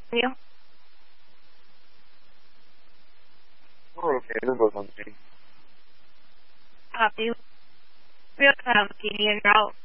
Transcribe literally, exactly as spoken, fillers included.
you? We're okay. They're both on the team. Copy. Real kind of getting in route.